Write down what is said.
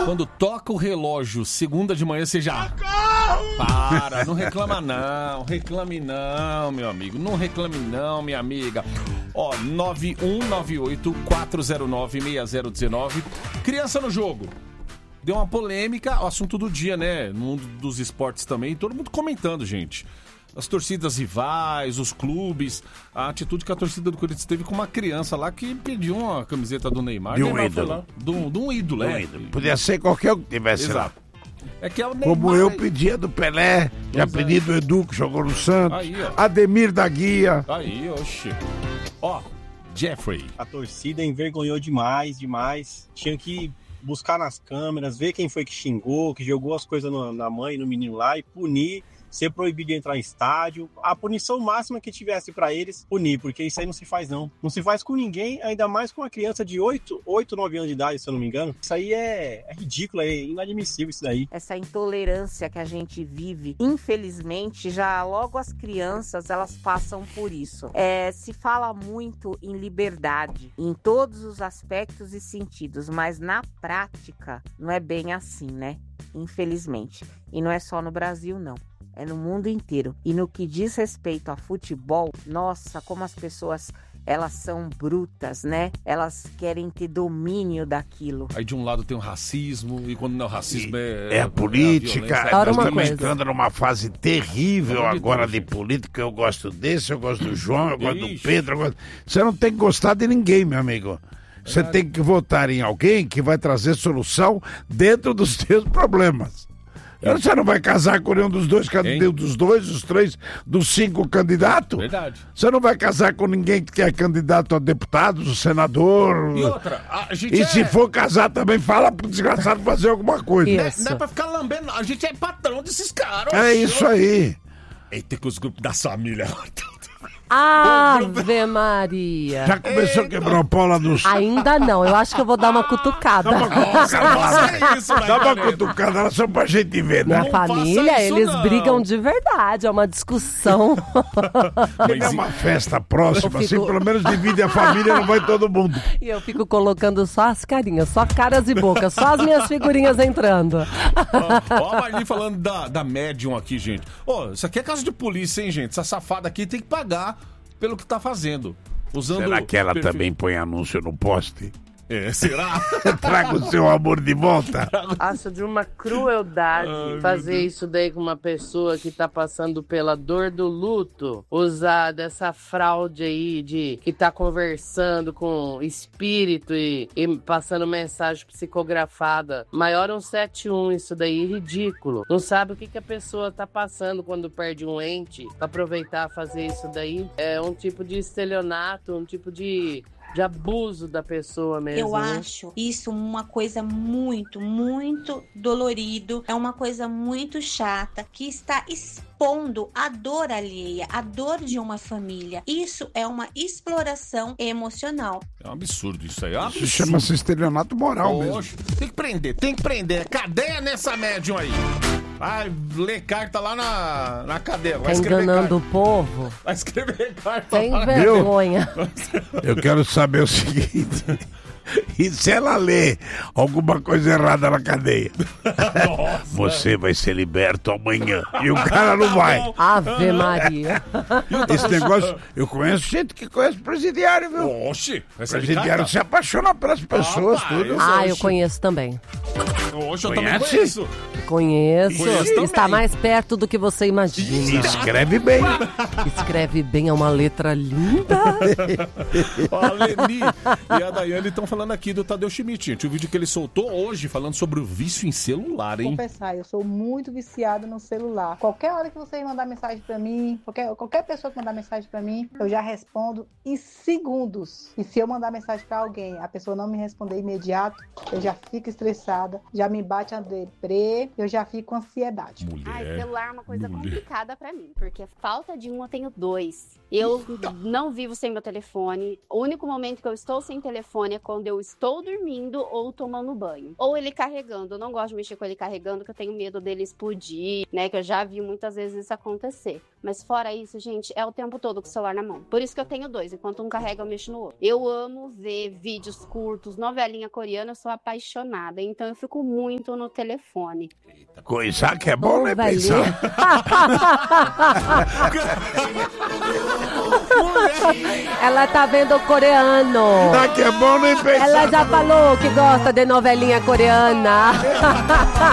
Quando toca o relógio, segunda de manhã, você já... Para, não reclama não, reclame não, meu amigo. Não reclame não, minha amiga. Ó, 9198-409-6019. Criança no jogo. Deu uma polêmica, o assunto do dia, né? No mundo dos esportes também. Todo mundo comentando, gente. As torcidas rivais, os clubes, a atitude que a torcida do Corinthians teve com uma criança lá que pediu uma camiseta do Neymar. De um Neymar ídolo. foi lá. De um ídolo, é. Podia ser qualquer um que tivesse Exato. lá. É que é o Neymar. Como eu pedia do Pelé, já pedi do Edu, que jogou no Santos, Aí, ó. Ademir da Guia. Aí, oxe. Ó, Jeffrey. A torcida envergonhou demais. Tinha que buscar nas câmeras, ver quem foi que xingou, que jogou as coisas na mãe, no menino lá e punir. Ser proibido de entrar em estádio. A punição máxima que tivesse pra eles, punir, porque isso aí não se faz não. Não se faz com ninguém, ainda mais com uma criança de 8, 9 anos de idade, se eu não me engano. Isso aí é ridículo, é inadmissível isso daí. Essa intolerância que a gente vive, infelizmente, já logo as crianças, elas passam por isso. Se fala muito em liberdade, em todos os aspectos e sentidos, mas na prática não é bem assim, né? Infelizmente. E não é só no Brasil, não. É no mundo inteiro. E no que diz respeito a futebol, nossa, como as pessoas, elas são brutas, né? Elas querem ter domínio daquilo. Aí de um lado tem o racismo, e quando não é o racismo É a política. Agora Nós uma estamos coisa. entrando numa fase terrível Pelo amor de agora Deus, de política. Eu gosto desse, eu gosto do João, eu gosto do Ixi. Pedro. Você não tem que gostar de ninguém, meu amigo. Você tem que votar em alguém que vai trazer solução dentro dos seus problemas. Você não vai casar com nenhum dos dois, dos três, dos 5 candidatos? Verdade. Você não vai casar com ninguém que é candidato a deputado, senador. E outra, a gente Se for casar também, fala pro desgraçado fazer alguma coisa. Isso. Não é pra ficar lambendo, a gente é patrão desses caras. É isso aí. Eita, que os grupos da família... Ave Maria. Já começou a quebrar o pau lá nos... Ainda não, eu acho que eu vou dar uma cutucada. Dá uma cutucada lá só pra gente ver, né? Minha Não faça família, isso, eles não. brigam de verdade, é uma discussão. Tem uma festa próxima, Eu fico- assim, pelo menos divide a família, não vai todo mundo. E eu fico colocando só as carinhas, só caras e bocas, só as minhas figurinhas entrando. Ó a Marli falando da médium aqui, gente. Ó, isso aqui é caso de polícia, hein, gente? Essa safada aqui tem que pagar pelo que tá fazendo. Usando Será que ela perfil- também põe anúncio no poste? Será? Traga o seu amor de volta. Acho de uma crueldade fazer isso daí com uma pessoa que tá passando pela dor do luto, usar dessa fraude aí de que tá conversando com espírito e passando mensagem psicografada. Maior 171, isso daí, ridículo. Não sabe o que a pessoa tá passando quando perde um ente, pra aproveitar fazer isso daí. É um tipo de estelionato, um tipo de abuso da pessoa mesmo. Eu né? acho isso uma coisa muito, muito dolorido. É uma coisa muito chata que está expondo a dor alheia, a dor de uma família. Isso é uma exploração emocional. É um absurdo isso aí. É um Isso absurdo. chama-se estelionato moral Poxa, mesmo. tem que prender. Cadeia nessa médium aí. Vai ler carta lá na cadeia. Tá Vai escrever enganando o carta. povo. Vai escrever carta Tem lá. vergonha. Eu quero saber o seguinte. E se ela lê alguma coisa errada na cadeia? Nossa. Você vai ser liberto amanhã. E o cara não vai. Ave Maria. Esse negócio, eu conheço gente que conhece presidiário, viu? Oxe. O presidiário se apaixona pelas pessoas, Rapaz. tudo. Ah, eu conheço também. Oxe, eu também Conhece? conheço. Conheço. Conheço Está também. mais perto do que você imagina. Escreve bem. Escreve bem, é uma letra linda. Ó, a Leni e a Daiane estão falando aqui do Tadeu Schmidt, gente. O vídeo que ele soltou hoje falando sobre o vício em celular, hein? Confessar, eu sou muito viciada no celular. Qualquer hora que vocês mandar mensagem pra mim, qualquer pessoa que mandar mensagem pra mim, eu já respondo em segundos. E se eu mandar mensagem pra alguém, a pessoa não me responder imediato, eu já fico estressada, já me bate a deprê, eu já fico com ansiedade. Mulher. Ai, celular é uma coisa complicada pra mim, porque falta de um eu tenho dois. Eu não vivo sem meu telefone. O único momento que eu estou sem telefone é quando eu estou dormindo ou tomando banho. Ou ele carregando. Eu não gosto de mexer com ele carregando, que eu tenho medo dele explodir, né? Que eu já vi muitas vezes isso acontecer. Mas fora isso, gente, é o tempo todo com o celular na mão. Por isso que eu tenho 2. Enquanto um carrega, eu mexo no outro. Eu amo ver vídeos curtos, novelinha coreana. Eu sou apaixonada. Então eu fico muito no telefone. Coisa que é bom, né, pensar? Ela tá vendo o coreano. Ah, que é bom, né, pensar? Ela já falou que gosta de novelinha coreana.